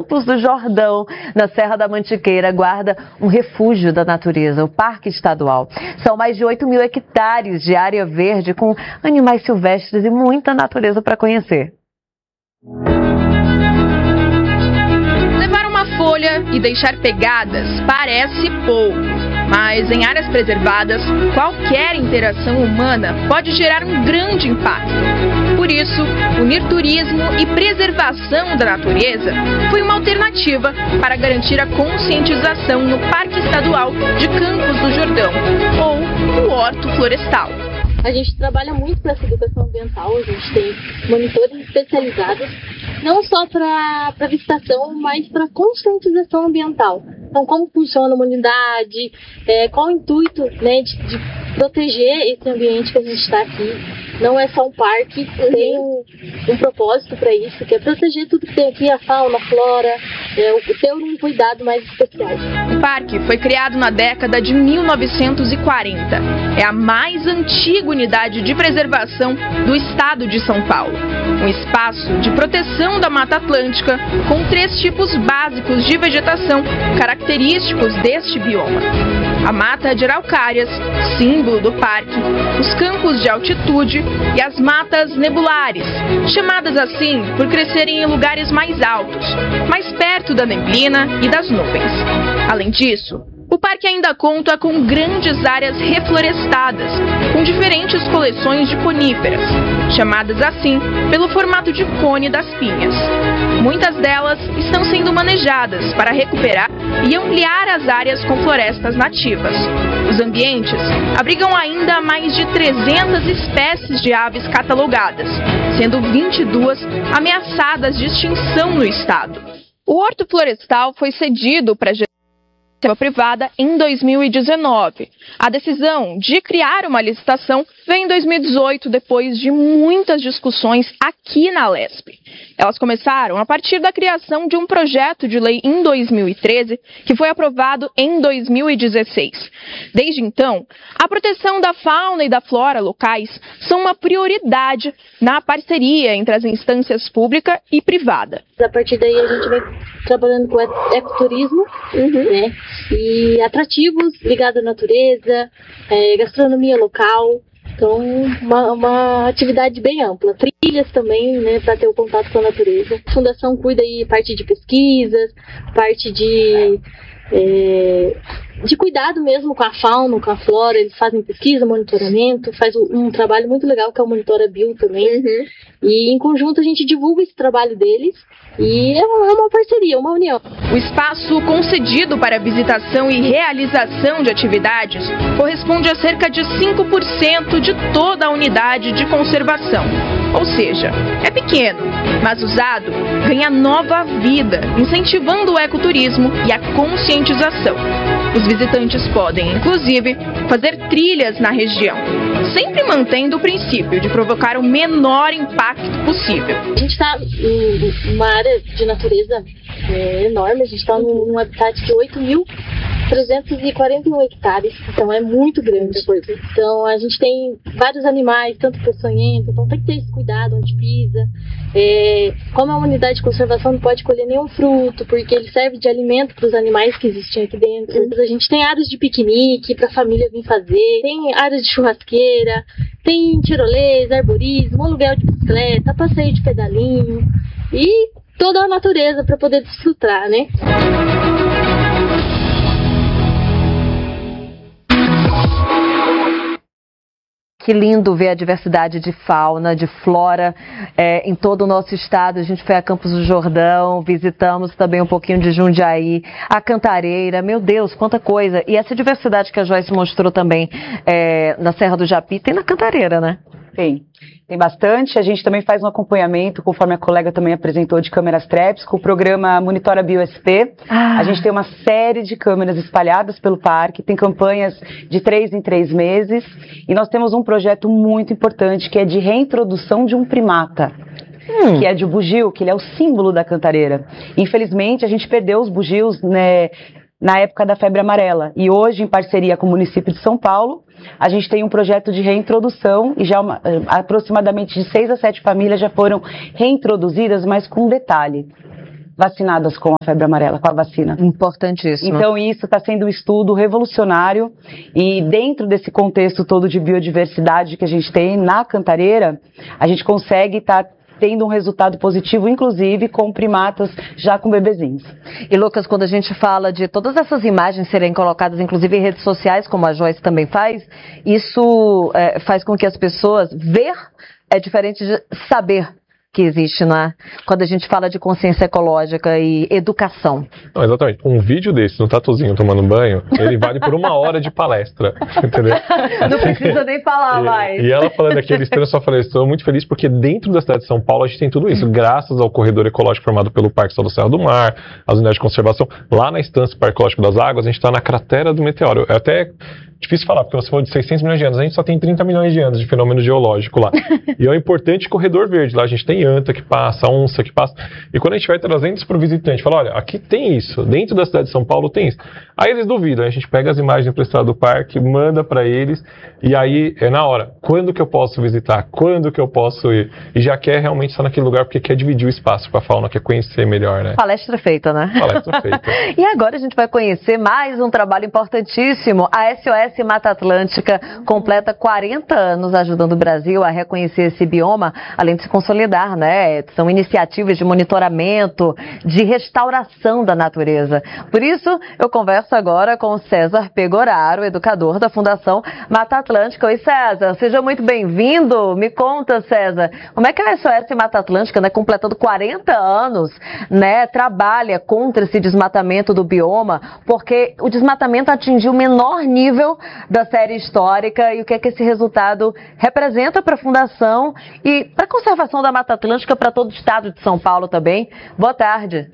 Campos do Jordão, na Serra da Mantiqueira, guarda um refúgio da natureza, o Parque Estadual. São mais de 8 mil hectares de área verde com animais silvestres e muita natureza para conhecer. Levar uma folha e deixar pegadas parece pouco, mas em áreas preservadas, qualquer interação humana pode gerar um grande impacto. Por isso, unir turismo e preservação da natureza foi uma alternativa para garantir a conscientização no Parque Estadual de Campos do Jordão, ou o Horto Florestal. A gente trabalha muito para essa educação ambiental, a gente tem monitores especializados, não só para visitação, mas para conscientização ambiental. Então, como funciona uma unidade, qual o intuito, né, de proteger esse ambiente que a gente está aqui. Não é só um parque, tem um propósito para isso, que é proteger tudo que tem aqui, a fauna, a flora, ter um cuidado mais especial. O parque foi criado na década de 1940. É a mais antiga unidade de preservação do estado de São Paulo. Um espaço de proteção da Mata Atlântica com 3 tipos básicos de vegetação característicos deste bioma. A mata de araucárias, símbolo do parque, os campos de altitude e as matas nebulares, chamadas assim por crescerem em lugares mais altos, mais perto da neblina e das nuvens. Além disso, o parque ainda conta com grandes áreas reflorestadas, com diferentes coleções de coníferas, chamadas assim pelo formato de cone das pinhas. Muitas delas estão sendo manejadas para recuperar e ampliar as áreas com florestas nativas. Os ambientes abrigam ainda mais de 300 espécies de aves catalogadas, sendo 22 ameaçadas de extinção no estado. O Horto Florestal foi cedido para privada em 2019. A decisão de criar uma licitação veio em 2018, depois de muitas discussões aqui na Alesp. Elas começaram a partir da criação de um projeto de lei em 2013, que foi aprovado em 2016. Desde então, a proteção da fauna e da flora locais são uma prioridade na parceria entre as instâncias pública e privada. A partir daí a gente vem trabalhando com ecoturismo, né? E atrativos ligados à natureza, gastronomia local. Então, uma atividade bem ampla. Trilhas também, né, para ter o contato com a natureza. A Fundação cuida aí parte de pesquisas, parte de cuidado mesmo com a fauna, com a flora. Eles fazem pesquisa, monitoramento, faz um trabalho muito legal que é o Monitora Bio também. E em conjunto a gente divulga esse trabalho deles e é uma parceria, uma união. O espaço concedido para visitação e realização de atividades corresponde a cerca de 5% de toda a unidade de conservação. Ou seja, é pequeno, mas usado ganha nova vida, incentivando o ecoturismo e a conscientização. Os visitantes podem, inclusive, fazer trilhas na região, sempre mantendo o princípio de provocar o menor impacto possível. A gente está em uma área de natureza enorme, a gente está num habitat de 8.341 hectares, então é muito grande. Então a gente tem vários animais, tanto peçonhento, então tem que ter esse cuidado onde pisa. Como é uma unidade de conservação, não pode colher nenhum fruto, porque ele serve de alimento para os animais que existem aqui dentro. A gente tem áreas de piquenique para a família vir fazer, tem áreas de churrasqueira, tem tirolesa, arborismo, aluguel de bicicleta, passeio de pedalinho e toda a natureza para poder desfrutar, né? Que lindo ver a diversidade de fauna, de flora em todo o nosso estado. A gente foi a Campos do Jordão, visitamos também um pouquinho de Jundiaí, a Cantareira, meu Deus, quanta coisa. E essa diversidade que a Joyce mostrou também na Serra do Japi, tem na Cantareira, né? Tem bastante. A gente também faz um acompanhamento, conforme a colega também apresentou, de câmeras traps, com o programa Monitora Bio SP. A gente tem uma série de câmeras espalhadas pelo parque, tem campanhas de 3 em 3 meses, e nós temos um projeto muito importante, que é de reintrodução de um primata. Que é de bugio, que ele é o símbolo da Cantareira. Infelizmente, a gente perdeu os bugios, né, na época da febre amarela. E hoje, em parceria com o município de São Paulo, a gente tem um projeto de reintrodução e já aproximadamente de 6 a 7 famílias já foram reintroduzidas, mas com um detalhe. vacinadas com a febre amarela, com a vacina. Importantíssimo. Então isso está sendo um estudo revolucionário e dentro desse contexto todo de biodiversidade que a gente tem na Cantareira, a gente consegue estar tendo um resultado positivo, inclusive com primatas já com bebezinhos. E Lucas, quando a gente fala de todas essas imagens serem colocadas, inclusive em redes sociais, como a Joyce também faz, isso faz com que as pessoas ver é diferente de saber que existe, né? Quando a gente fala de consciência ecológica e educação. Não, exatamente. Um vídeo desse, no Tatuzinho tomando banho, ele vale por 1 hora de palestra, entendeu? Não precisa nem falar mais. E ela falando aqui, eu só falei, estou muito feliz porque dentro da cidade de São Paulo a gente tem tudo isso, graças ao corredor ecológico formado pelo Parque Estadual Serra do Mar, as unidades de conservação. Lá na Estância Parque Ecológico das Águas, a gente está na cratera do meteoro. É até difícil falar, porque você falou de 600 milhões de anos, a gente só tem 30 milhões de anos de fenômeno geológico lá. E é um importante corredor verde, lá a gente tem anta que passa, onça que passa, e quando a gente vai trazendo isso para o visitante, fala, olha, aqui tem isso, dentro da cidade de São Paulo tem isso. Aí eles duvidam, a gente pega as imagens emprestadas do parque, manda para eles, e aí é na hora, quando que eu posso visitar, quando que eu posso ir, e já quer realmente estar naquele lugar, porque quer dividir o espaço com a fauna, quer conhecer melhor, né? Palestra feita, né? Palestra feita. E agora a gente vai conhecer mais um trabalho importantíssimo, a SOS Mata Atlântica completa 40 anos ajudando o Brasil a reconhecer esse bioma, além de se consolidar, né? São iniciativas de monitoramento, de restauração da natureza. Por isso, eu converso agora com o César Pegoraro, educador da Fundação Mata Atlântica. Oi, César, seja muito bem-vindo. Me conta, César, como é que a SOS Mata Atlântica, né, completando 40 anos, né, trabalha contra esse desmatamento do bioma, porque o desmatamento atingiu o menor nível da série histórica, e o que é que esse resultado representa para a Fundação e para a conservação da Mata Atlântica para todo o estado de São Paulo também. Boa tarde.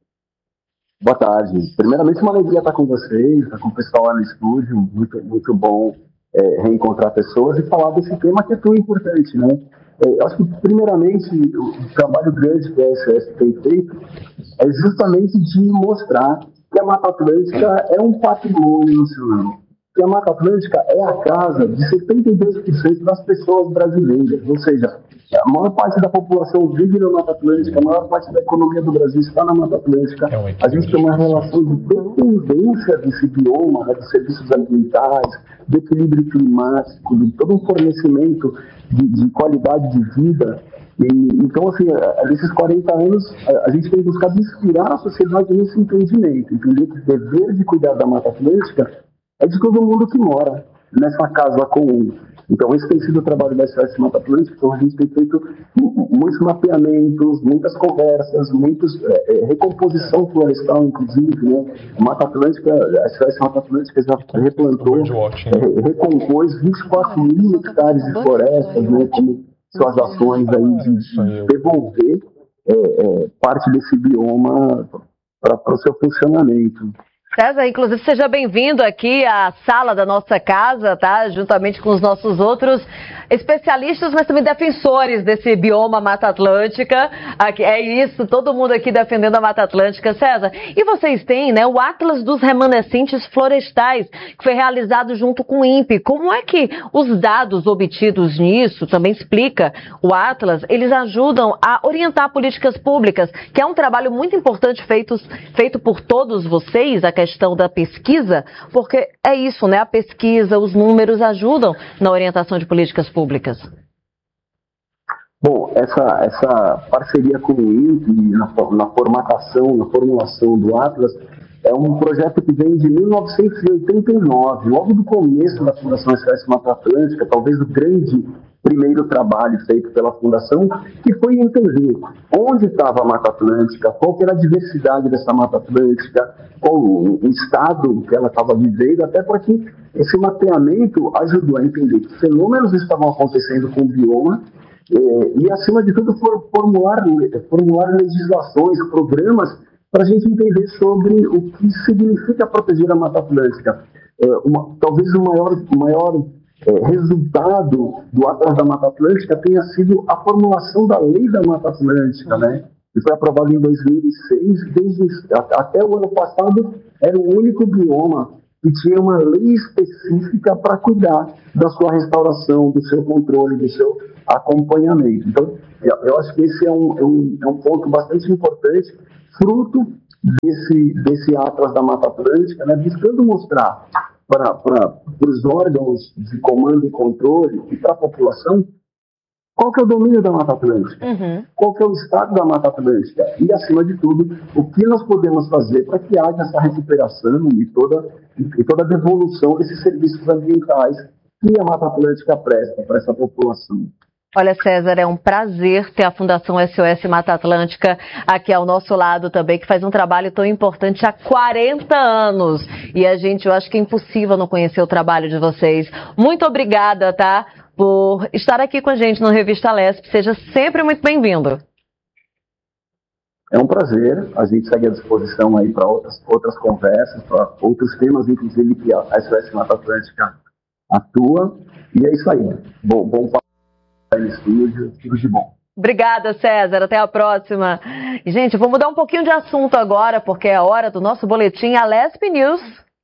Boa tarde. Primeiramente, uma alegria estar com vocês, estar com o pessoal lá no estúdio, muito bom reencontrar pessoas e falar desse tema que é tão importante, né? Eu acho que, primeiramente, o trabalho grande que a SOS tem feito é justamente de mostrar que a Mata Atlântica é um patrimônio nacional. Que a Mata Atlântica é a casa de 72% das pessoas brasileiras, ou seja, a maior parte da população vive na Mata Atlântica, a maior parte da economia do Brasil está na Mata Atlântica. A gente tem uma relação de dependência desse bioma, né, dos serviços ambientais, do equilíbrio climático, de todo um fornecimento de qualidade de vida. Então, assim, nesses 40 anos, a gente tem buscado inspirar a sociedade nesse entendimento, entender que o dever de cuidar da Mata Atlântica é de todo mundo que mora nessa casa comum. Então, esse tem sido o trabalho da SOS Mata Atlântica. Então, a gente tem feito muitos mapeamentos, muitas conversas, recomposição florestal, inclusive, né? A Mata Atlântica, a SOS Mata Atlântica já replantou, recompôs 24 mil hectares de florestas, né? Como suas ações aí de devolver parte desse bioma para o seu funcionamento. César, inclusive, seja bem-vindo aqui à sala da nossa casa, tá? Juntamente com os nossos outros especialistas, mas também defensores desse bioma Mata Atlântica. Aqui, é isso, todo mundo aqui defendendo a Mata Atlântica. César, e vocês têm, né, o Atlas dos Remanescentes Florestais, que foi realizado junto com o INPE. Como é que os dados obtidos nisso, também explica o Atlas, eles ajudam a orientar políticas públicas, que é um trabalho muito importante feito por todos vocês, a questão da pesquisa, porque é isso, né? A pesquisa, os números ajudam na orientação de políticas públicas. Bom, essa parceria com o INPE na formulação do Atlas, é um projeto que vem de 1989, logo do começo da Fundação SOS Mata Atlântica, talvez o grande primeiro trabalho feito pela Fundação, que foi entender onde estava a Mata Atlântica, qual que era a diversidade dessa Mata Atlântica, qual o estado que ela estava vivendo, até para que esse mapeamento ajudou a entender que fenômenos estavam acontecendo com o bioma e, acima de tudo, formular legislações, programas para a gente entender sobre o que significa proteger a Mata Atlântica. Talvez o maior resultado do Atlas da Mata Atlântica tenha sido a formulação da Lei da Mata Atlântica, né? Que foi aprovada em 2006, até o ano passado era o único bioma que tinha uma lei específica para cuidar da sua restauração, do seu controle, do seu acompanhamento. Então, eu acho que esse é um ponto bastante importante fruto desse Atlas da Mata Atlântica, né, buscando mostrar para os órgãos de comando e controle e para a população qual que é o domínio da Mata Atlântica, qual que é o estado da Mata Atlântica e, acima de tudo, o que nós podemos fazer para que haja essa recuperação e toda a devolução desses serviços ambientais que a Mata Atlântica presta para essa população. Olha, César, é um prazer ter a Fundação SOS Mata Atlântica aqui ao nosso lado também, que faz um trabalho tão importante há 40 anos. E eu acho que é impossível não conhecer o trabalho de vocês. Muito obrigada, tá? Por estar aqui com a gente no Revista Lesp. Seja sempre muito bem-vindo. É um prazer. A gente segue à disposição aí para outras conversas, para outros temas, inclusive, que a SOS Mata Atlântica atua. E é isso aí. Bom papo aí no estúdio. Tudo de bom. Obrigada, César. Até a próxima. E, gente, vou mudar um pouquinho de assunto agora, porque é a hora do nosso boletim Alesp News.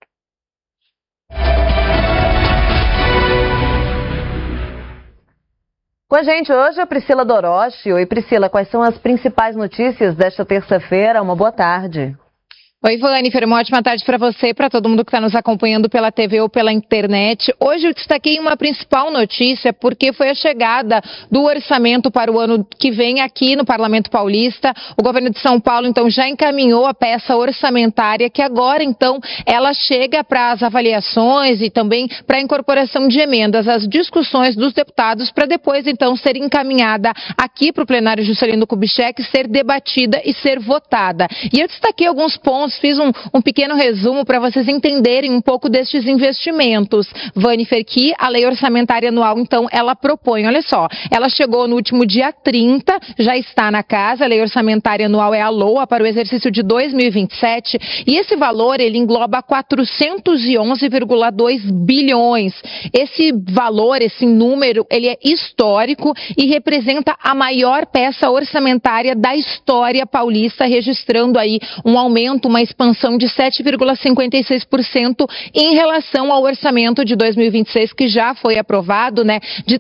Com a gente hoje a Priscila Doroshi. Oi, Priscila, quais são as principais notícias desta terça-feira? Uma boa tarde. Oi, Vânifer, uma ótima tarde para você e para todo mundo que está nos acompanhando pela TV ou pela internet. Hoje eu destaquei uma principal notícia porque foi a chegada do orçamento para o ano que vem aqui no Parlamento Paulista. O governo de São Paulo, então, já encaminhou a peça orçamentária que agora, então, ela chega para as avaliações e também para a incorporação de emendas, as discussões dos deputados para depois, então, ser encaminhada aqui para o plenário Juscelino Kubitschek, ser debatida e ser votada. E eu destaquei alguns pontos, fiz um pequeno resumo para vocês entenderem um pouco destes investimentos. Vânifer, que a lei orçamentária anual, então, ela propõe, olha só, ela chegou no último dia 30, já está na casa, a lei orçamentária anual é a LOA para o exercício de 2027, e esse valor, ele engloba 411,2 bilhões. Esse valor, esse número, ele é histórico e representa a maior peça orçamentária da história paulista, registrando aí um aumento, uma expansão de 7,56% em relação ao orçamento de 2026, que já foi aprovado, né, de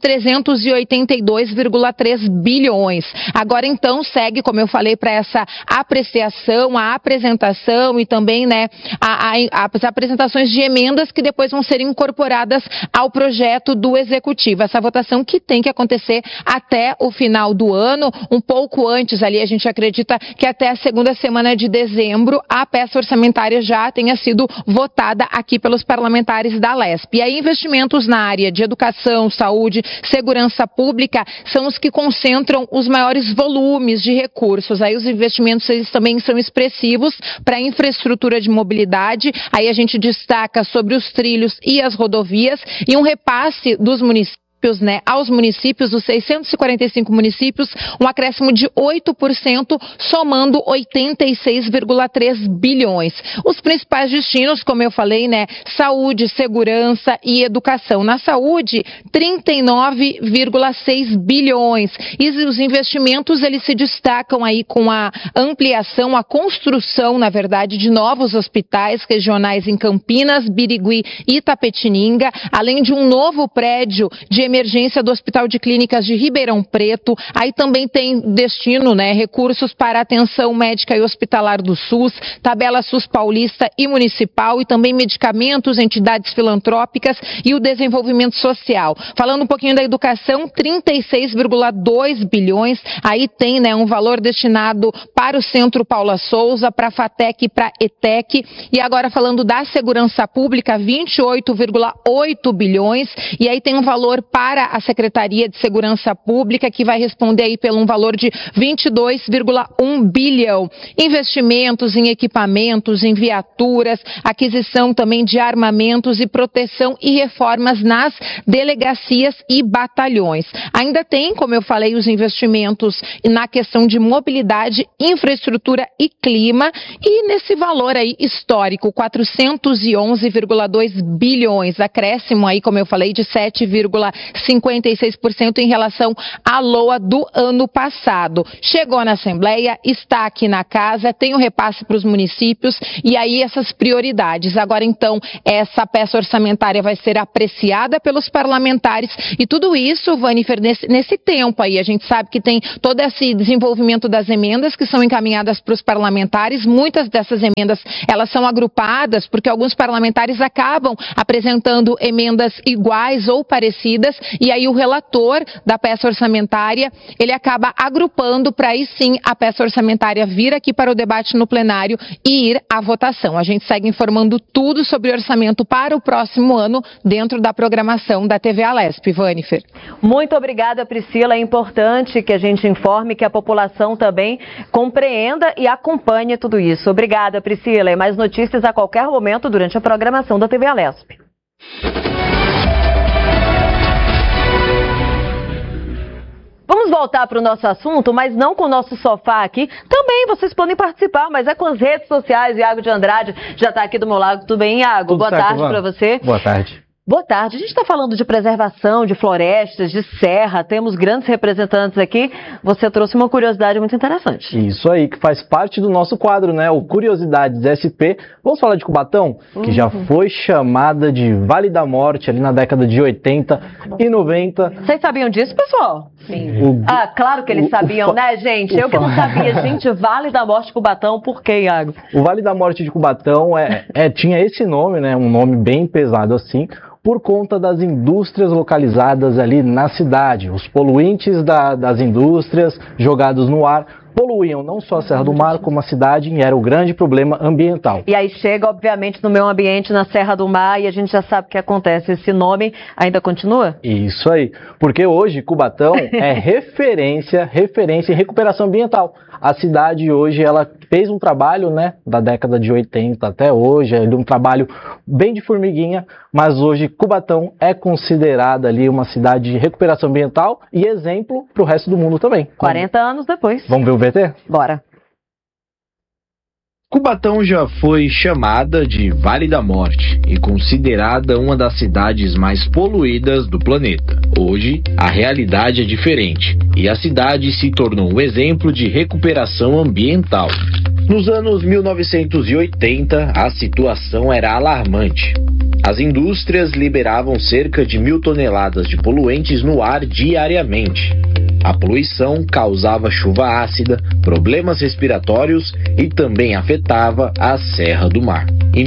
382,3 bilhões. Agora, então, segue, como eu falei, para essa apreciação, a apresentação e também, né, as apresentações de emendas que depois vão ser incorporadas ao projeto do Executivo. Essa votação que tem que acontecer até o final do ano, um pouco antes ali, a gente acredita que até a segunda semana de dezembro, a peça orçamentária já tenha sido votada aqui pelos parlamentares da Lesp. E aí, investimentos na área de educação, saúde, segurança pública são os que concentram os maiores volumes de recursos. Aí os investimentos, eles também são expressivos para a infraestrutura de mobilidade. Aí a gente destaca sobre os trilhos e as rodovias e um repasse dos municípios, né, aos municípios, os 645 municípios, um acréscimo de 8%, somando 86,3 bilhões. Os principais destinos, como eu falei, né, saúde, segurança e educação. Na saúde, 39,6 bilhões. E os investimentos, eles se destacam aí com a ampliação, a construção, na verdade, de novos hospitais regionais em Campinas, Birigui e Itapetininga, além de um novo prédio de emergência do Hospital de Clínicas de Ribeirão Preto. Aí também tem destino, né, recursos para atenção médica e hospitalar do SUS, tabela SUS paulista e municipal e também medicamentos, entidades filantrópicas e o desenvolvimento social. Falando um pouquinho da educação, 36,2 bilhões. Aí tem, né, um valor destinado para o Centro Paula Souza, para a FATEC e para a ETEC. E agora falando da segurança pública, 28,8 bilhões. E aí tem um valor para a Secretaria de Segurança Pública, que vai responder aí pelo um valor de 22,1 bilhão. Investimentos em equipamentos, em viaturas, aquisição também de armamentos e proteção e reformas nas delegacias e batalhões. Ainda tem, como eu falei, os investimentos na questão de mobilidade, infraestrutura e clima, e nesse valor aí histórico, 411,2 bilhões, acréscimo aí, como eu falei, de 7,56%. 56% em relação à LOA do ano passado. Chegou na Assembleia, está aqui na casa, tem o repasse para os municípios e aí essas prioridades. Agora, então, essa peça orçamentária vai ser apreciada pelos parlamentares e tudo isso, Vanifer, nesse tempo aí, a gente sabe que tem todo esse desenvolvimento das emendas que são encaminhadas para os parlamentares. Muitas dessas emendas, elas são agrupadas porque alguns parlamentares acabam apresentando emendas iguais ou parecidas e aí o relator da peça orçamentária, ele acaba agrupando para aí sim a peça orçamentária vir aqui para o debate no plenário e ir à votação. A gente segue informando tudo sobre o orçamento para o próximo ano dentro da programação da TV Alesp. Vanifer. Muito obrigada, Priscila. É importante que a gente informe, que a população também compreenda e acompanhe tudo isso. Obrigada, Priscila. E mais notícias a qualquer momento durante a programação da TV Alesp. Vamos voltar para o nosso assunto, mas não com o nosso sofá aqui. Também vocês podem participar, mas é com as redes sociais. Iago de Andrade já está aqui do meu lado. Tudo bem, Iago? Tudo Boa certo, tarde para você. Boa tarde. Boa tarde. A gente está falando de preservação, de florestas, de serra. Temos grandes representantes aqui. Você trouxe uma curiosidade muito interessante. Isso aí, que faz parte do nosso quadro, né? O Curiosidades SP. Vamos falar de Cubatão, que já foi chamada de Vale da Morte ali na década de 80 e 90. Vocês sabiam disso, pessoal? Sim. Claro que eles sabiam, né, gente? Eu que não sabia. Gente, Vale da Morte de Cubatão, por quê, Iago? O Vale da Morte de Cubatão tinha esse nome, né? Um nome bem pesado assim, por conta das indústrias localizadas ali na cidade. Os poluentes das indústrias jogados no ar poluíam não só a Serra do Mar, como a cidade, e era o grande problema ambiental. E aí chega, obviamente, no meio ambiente, na Serra do Mar, e a gente já sabe o que acontece. Esse nome ainda continua? Isso aí, porque hoje Cubatão é referência em recuperação ambiental. A cidade hoje, ela fez um trabalho, né, da década de 80 até hoje, um trabalho bem de formiguinha, mas hoje Cubatão é considerada ali uma cidade de recuperação ambiental e exemplo para o resto do mundo também. 40 anos depois. Vamos ver o VT? Bora. Cubatão já foi chamada de Vale da Morte e considerada uma das cidades mais poluídas do planeta. Hoje, a realidade é diferente e a cidade se tornou um exemplo de recuperação ambiental. Nos anos 1980, a situação era alarmante. As indústrias liberavam cerca de 1.000 toneladas de poluentes no ar diariamente. A poluição causava chuva ácida, problemas respiratórios e também afetava a Serra do Mar. Em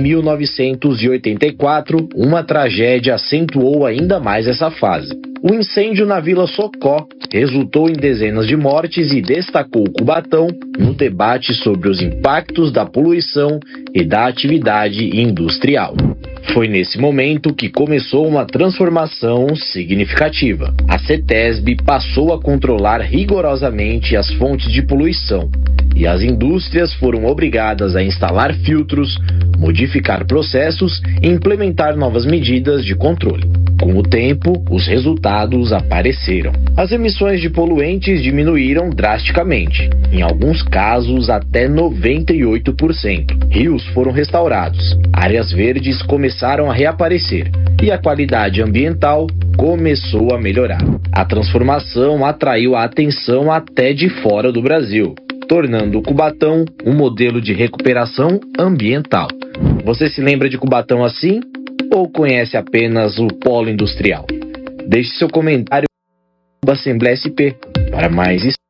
1984, uma tragédia acentuou ainda mais essa fase. O incêndio na Vila Socó resultou em dezenas de mortes e destacou Cubatão no debate sobre os impactos da poluição e da atividade industrial. Foi nesse momento que começou uma transformação significativa. A CETESB passou a controlar rigorosamente as fontes de poluição e as indústrias foram obrigadas a instalar filtros, modificar processos e implementar novas medidas de controle. Com o tempo, os resultados apareceram. As emissões de poluentes diminuíram drasticamente, em alguns casos até 98%. Rios foram restaurados, áreas verdes começaram a reaparecer e a qualidade ambiental começou a melhorar. A transformação atraiu a atenção até de fora do Brasil, tornando Cubatão um modelo de recuperação ambiental. Você se lembra de Cubatão assim? Ou conhece apenas o polo industrial? Deixe seu comentário no Assembleia SP para mais